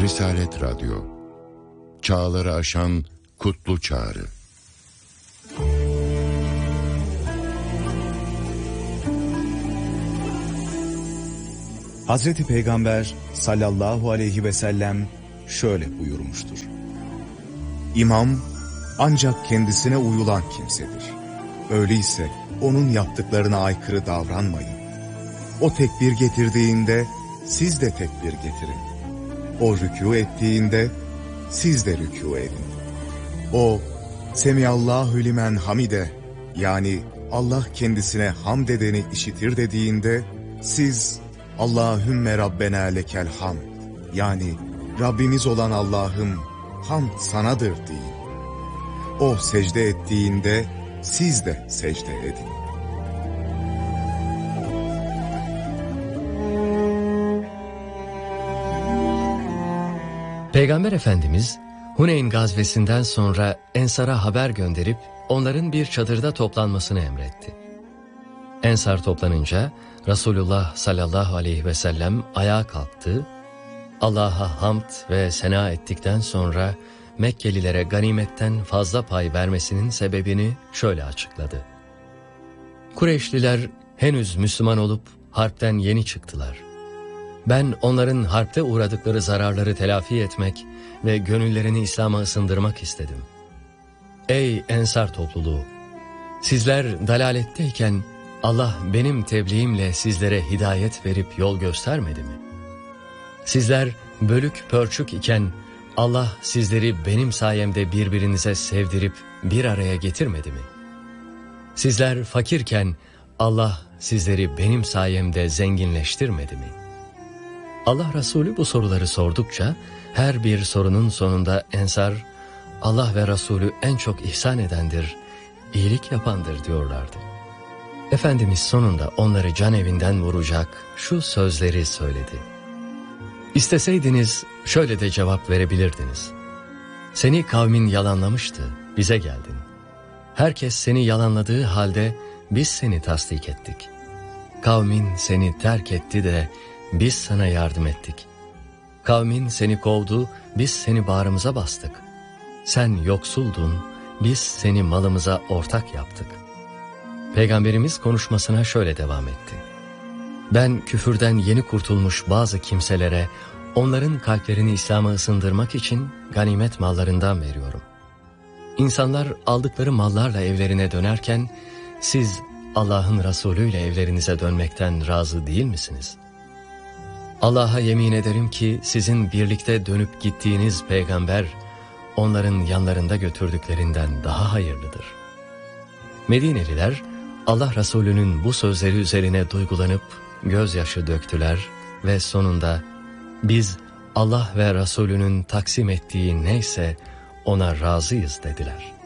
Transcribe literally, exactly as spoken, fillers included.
Risalet Radyo, çağları aşan kutlu çağrı. Hazreti Peygamber sallallahu aleyhi ve sellem şöyle buyurmuştur: İmam ancak kendisine uyulan kimsedir. Öyleyse onun yaptıklarına aykırı davranmayın. O tekbir getirdiğinde siz de tekbir getirin. O rükû ettiğinde siz de rükû edin. O Semiyallahu limen hamide, yani Allah kendisine hamd edeni işitir dediğinde siz Allahümme Rabbena lekel hamd, yani Rabbimiz olan Allah'ım hamd sanadır deyin. O secde ettiğinde siz de secde edin. Peygamber Efendimiz Huneyn gazvesinden sonra Ensar'a haber gönderip onların bir çadırda toplanmasını emretti. Ensar toplanınca Resulullah sallallahu aleyhi ve sellem ayağa kalktı, Allah'a hamd ve sena ettikten sonra Mekkelilere ganimetten fazla pay vermesinin sebebini şöyle açıkladı. Kureyşliler henüz Müslüman olup harpten yeni çıktılar. Ben onların harpte uğradıkları zararları telafi etmek ve gönüllerini İslam'a ısındırmak istedim. Ey Ensar topluluğu! Sizler dalaletteyken Allah benim tebliğimle sizlere hidayet verip yol göstermedi mi? Sizler bölük pörçük iken Allah sizleri benim sayemde birbirinize sevdirip bir araya getirmedi mi? Sizler fakirken Allah sizleri benim sayemde zenginleştirmedi mi? Allah Resulü bu soruları sordukça her bir sorunun sonunda Ensar, Allah ve Resulü en çok ihsan edendir, iyilik yapandır diyorlardı. Efendimiz sonunda onları can evinden vuracak şu sözleri söyledi. İsteseydiniz şöyle de cevap verebilirdiniz. Seni kavmin yalanlamıştı, bize geldin. Herkes seni yalanladığı halde biz seni tasdik ettik. Kavmin seni terk etti de biz sana yardım ettik. Kavmin seni kovdu, biz seni bağrımıza bastık. Sen yoksuldun, biz seni malımıza ortak yaptık. Peygamberimiz konuşmasına şöyle devam etti. Ben küfürden yeni kurtulmuş bazı kimselere, onların kalplerini İslam'a ısındırmak için ganimet mallarından veriyorum. İnsanlar aldıkları mallarla evlerine dönerken, siz Allah'ın Resulü ile evlerinize dönmekten razı değil misiniz? Allah'a yemin ederim ki sizin birlikte dönüp gittiğiniz peygamber, onların yanlarında götürdüklerinden daha hayırlıdır. Medineliler, Allah Resulü'nün bu sözleri üzerine duygulanıp gözyaşı döktüler ve sonunda biz Allah ve Resulü'nün taksim ettiği neyse ona razıyız dediler.